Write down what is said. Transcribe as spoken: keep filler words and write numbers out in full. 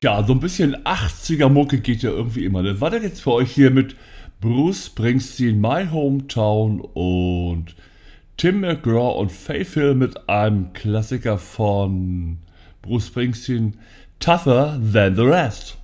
Ja, so ein bisschen achtziger-Mucke geht ja irgendwie immer. Das war das jetzt für euch hier mit Bruce Springsteen, My Hometown und Tim McGraw und Faith Hill mit einem Klassiker von Bruce Springsteen, Tougher Than the Rest.